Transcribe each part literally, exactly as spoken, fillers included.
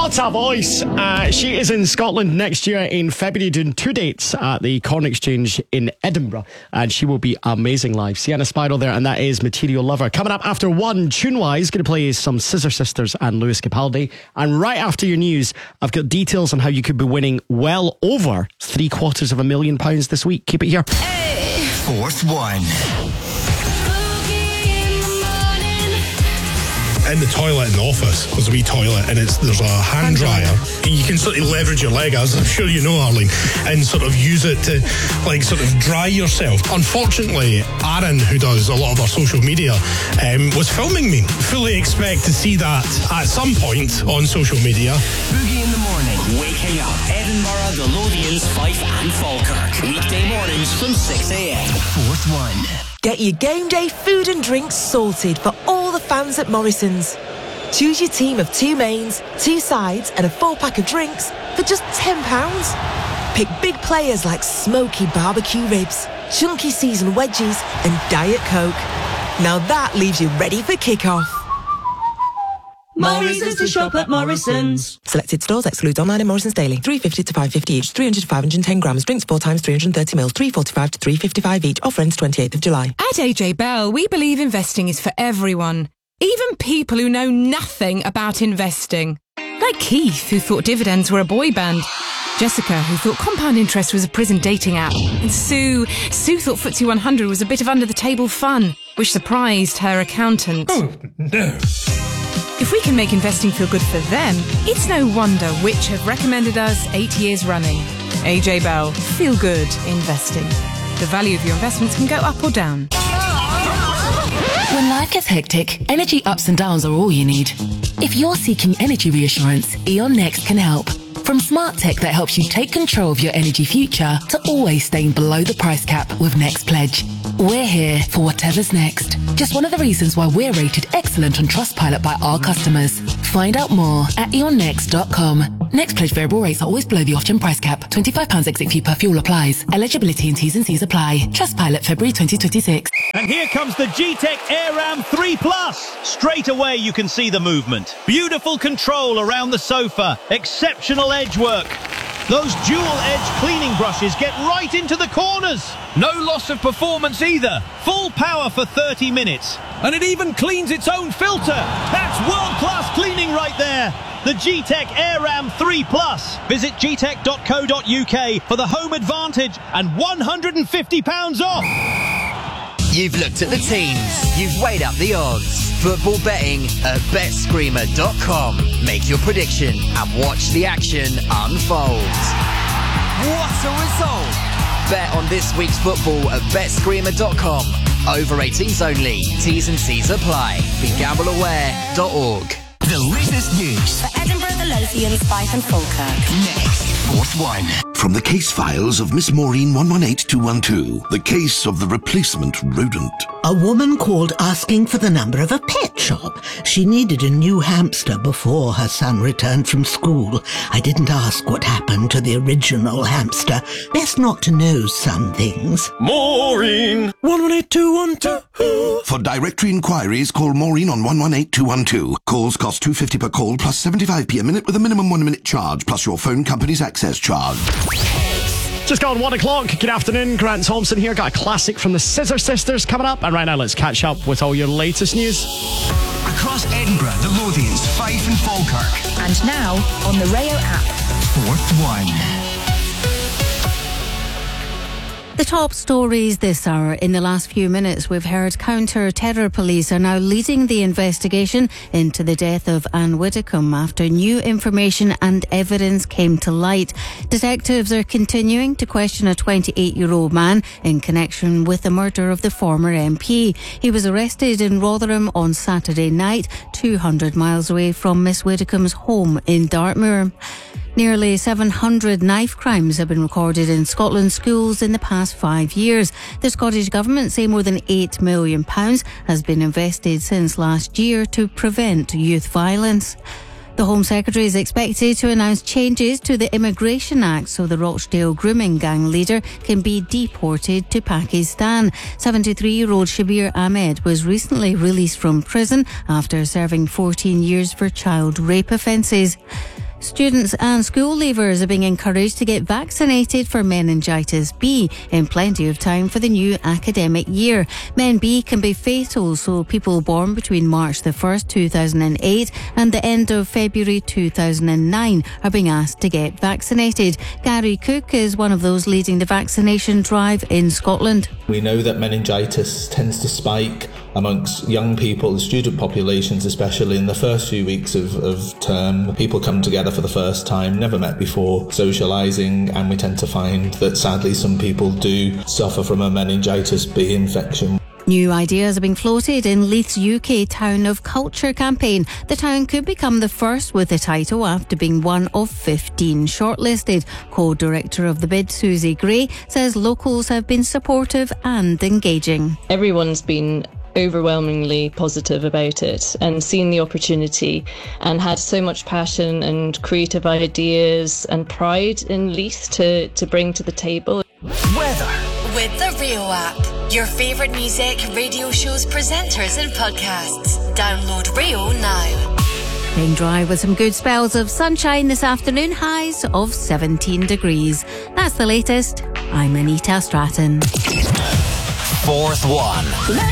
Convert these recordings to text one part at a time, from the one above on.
What a voice. Uh, she is in Scotland next year in February doing two dates at the Corn Exchange in Edinburgh, and she will be amazing live. Sienna Spiral there, and that is Material Lover. Coming up after one, tune-wise, going to play some Scissor Sisters and Lewis Capaldi. And right after your news, I've got details on how you could be winning well over three quarters of a million pounds this week. Keep it here. Hey. Fourth one. In the toilet in the office, there's a wee toilet and it's there's a hand, hand dryer. dryer. You can sort of leverage your leg, as I'm sure you know, Arlene, and sort of use it to like sort of dry yourself. Unfortunately, Aaron, who does a lot of our social media, um, was filming me. Fully expect to see that at some point on social media. Boogie in the morning, waking up. Edinburgh, the Lothians, Fife and Falkirk. Weekday mornings from six a.m. Fourth one. Get your game day food and drinks sorted for all the fans at Morrison's. Choose your team of two mains, two sides and a four-pack of drinks for just ten pounds. Pick big players like smoky barbecue ribs, chunky seasoned wedgies and Diet Coke. Now that leaves you ready for kick-off. More reasons to shop at Morrison's. Selected stores excludes online and Morrison's daily. three fifty to five fifty each, three hundred to five hundred ten grams. Drinks four times three hundred thirty mils, three forty-five to three fifty-five each. Offer ends twenty-eighth of July. At A J Bell, we believe investing is for everyone. Even people who know nothing about investing. Like Keith, who thought dividends were a boy band. Jessica, who thought compound interest was a prison dating app. And Sue, Sue thought F T S E one hundred was a bit of under-the-table fun, which surprised her accountant. Oh, no. If we can make investing feel good for them, it's no wonder Which have recommended us eight years running. A J Bell, feel good investing. The value of your investments can go up or down. When life gets hectic, energy ups and downs are all you need. If you're seeking energy reassurance, E.ON Next can help. From smart tech that helps you take control of your energy future to always staying below the price cap with Next Pledge. We're here for whatever's next. Just one of the reasons why we're rated excellent on Trustpilot by our customers. Find out more at eon next dot com. Next Pledge variable rates are always below the off-gen price cap. twenty-five pounds exit fee per fuel applies. Eligibility and T's and C's apply. Trustpilot February twenty twenty-six. And here comes the G-Tech AirRam three plus. Straight away you can see the movement. Beautiful control around the sofa. Exceptional edge work. Those dual-edge cleaning brushes get right into the corners. No loss of performance either. Full power for thirty minutes. And it even cleans its own filter. That's world-class cleaning right there. The G-Tech AirRam three plus. Visit g tech dot co dot u k for the home advantage and one hundred fifty pounds off. You've looked at the teams. You've weighed up the odds. Football betting at bet screamer dot com. Make your prediction and watch the action unfold. What a result! Bet on this week's football at bet screamer dot com. Over eighteens only. T's and C's apply. Be gamble aware dot org. The latest news for Edinburgh, the Lothians, Fife and Falkirk. Next, fourth one. From the case files of Miss Maureen one one eight two one two, the case of the replacement rodent. A woman called asking for the number of a pet shop. She needed a new hamster before her son returned from school. I didn't ask what happened to the original hamster. Best not to know some things. Maureen one one eight two one two. For directory inquiries, call Maureen on one one eight two one two. Calls cost two pounds fifty per call plus seventy-five p a minute with a minimum one minute charge plus your phone company's access charge. Just gone one o'clock. Good afternoon. Grant Thompson here. Got a classic from the Scissor Sisters coming up. And right now, let's catch up with all your latest news. Across Edinburgh, the Lothians, Fife and Falkirk. And now on the Rayo app. Fourth one. The top stories this hour. In the last few minutes, we've heard counter-terror police are now leading the investigation into the death of Anne Widdecombe after new information and evidence came to light. Detectives are continuing to question a twenty-eight-year-old man in connection with the murder of the former M P. He was arrested in Rotherham on Saturday night, two hundred miles away from Miss Widdecombe's home in Dartmoor. Nearly seven hundred knife crimes have been recorded in Scotland's schools in the past five years. The Scottish Government say more than eight million pounds has been invested since last year to prevent youth violence. The Home Secretary is expected to announce changes to the Immigration Act so the Rochdale grooming gang leader can be deported to Pakistan. seventy-three-year-old Shabir Ahmed was recently released from prison after serving fourteen years for child rape offences. Students and school leavers are being encouraged to get vaccinated for meningitis B in plenty of time for the new academic year. Men B can be fatal, so people born between March the first, two thousand eight and the end of February two thousand nine are being asked to get vaccinated. Gary Cook is one of those leading the vaccination drive in Scotland. We know that meningitis tends to spike amongst young people, student populations, especially in the first few weeks of, of term. People come together for the first time, never met before, socialising, and we tend to find that sadly some people do suffer from a meningitis B infection. New ideas are being floated in Leith's U K Town of Culture campaign. The town could become the first with the title after being one of fifteen shortlisted. Co-director of the bid, Susie Gray, says locals have been supportive and engaging. Everyone's been overwhelmingly positive about it and seen the opportunity and had so much passion and creative ideas and pride in Leith to, to bring to the table. Weather. With the Rio app, your favourite music, radio shows, presenters and podcasts. Download Rio now. Staying dry with some good spells of sunshine this afternoon, highs of seventeen degrees. That's the latest. I'm Anita Stratton. Fourth one.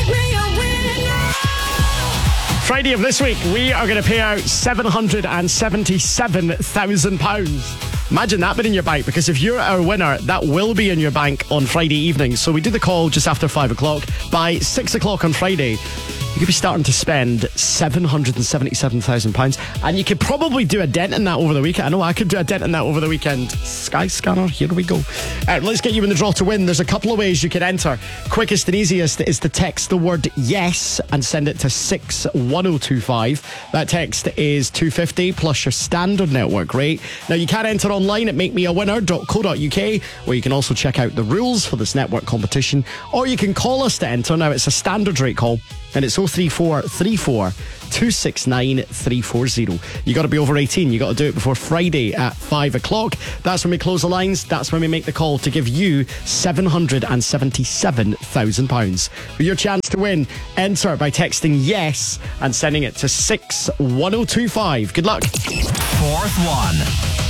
Friday of this week, we are going to pay out seven hundred seventy-seven thousand pounds. Imagine that being in your bank, because if you're our winner, that will be in your bank on Friday evening. So we do the call just after five o'clock. By six o'clock on Friday, you could be starting to spend seven hundred seventy-seven thousand pounds. And you could probably do a dent in that over the weekend. I know I could do a dent in that over the weekend. Sky Scanner, here we go. Uh, let's get you in the draw to win. There's a couple of ways you can enter. Quickest and easiest is to text the word yes and send it to six one oh two five. That text is two hundred fifty plus your standard network rate. Now you can enter online at make me a winner dot co dot uk, where you can also check out the rules for this network competition, or you can call us to enter. Now it's a standard rate call, and it's oh three four three four two six nine three four zero. You got to be over eighteen. You got to do it before Friday at five o'clock. That's when we close the lines. That's when we make the call to give you seven hundred seventy-seven thousand pounds. For your chance to win, enter by texting yes and sending it to six one oh two five. Good luck. Fourth one.